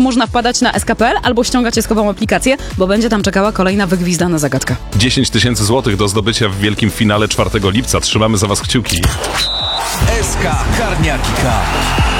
można wpadać na SK.pl albo ściągać eskową aplikację, bo będzie tam czekała kolejna wygwizdana zagadka. 10 000 złotych do zdobycia w wielkim finale 4 lipca. Trzymamy za was kciuki. SK Karniaki Cup.